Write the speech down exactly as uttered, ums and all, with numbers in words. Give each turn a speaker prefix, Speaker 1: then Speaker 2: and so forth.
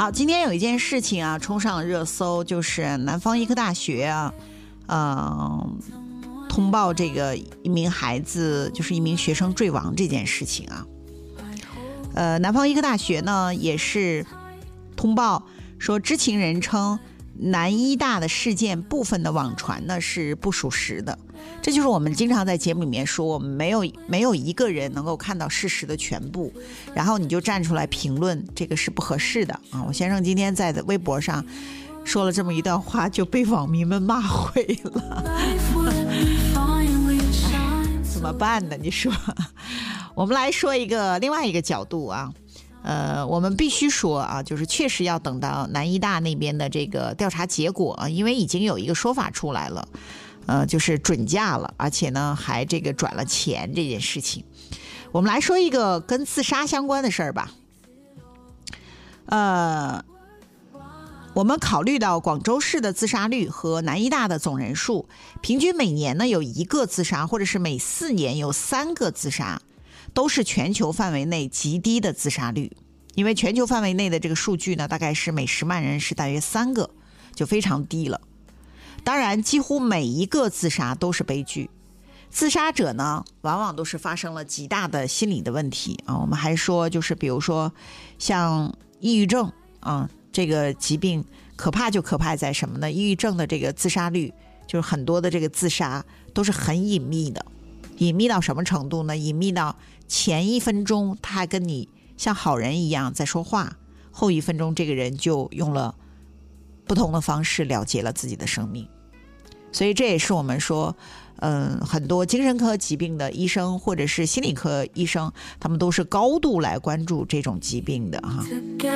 Speaker 1: 好，今天有一件事情啊，冲上了热搜，就是南方医科大学啊，呃，通报这个一名孩子，就是一名学生坠亡这件事情啊。呃，南方医科大学呢也是通报说，知情人称南医大的事件部分的网传呢是不属实的。这就是我们经常在节目里面说，我们没有没有一个人能够看到事实的全部，然后你就站出来评论，这个是不合适的啊！我先生今天在微博上说了这么一段话，就被网民们骂毁了。怎么办呢？你说，我们来说一个另外一个角度啊。呃，我们必须说啊，就是确实要等到南医大那边的这个调查结果啊，因为已经有一个说法出来了，呃，就是准假了，而且呢还这个转了钱这件事情。我们来说一个跟自杀相关的事儿吧。呃，我们考虑到广州市的自杀率和南医大的总人数，平均每年呢有一个自杀，或者是每四年有三个自杀，都是全球范围内极低的自杀率。因为全球范围内的这个数据呢，大概是每十万人是大约三个，就非常低了。当然，几乎每一个自杀都是悲剧。自杀者呢，往往都是发生了极大的心理的问题啊。我们还说，就是比如说像抑郁症啊，这个疾病可怕就可怕在什么呢？抑郁症的这个自杀率，就是很多的这个自杀都是很隐秘的。隐秘到什么程度呢？隐秘到前一分钟他还跟你像好人一样在说话，后一分钟这个人就用了不同的方式了结了自己的生命。所以这也是我们说嗯，很多精神科疾病的医生或者是心理科医生，他们都是高度来关注这种疾病的哈。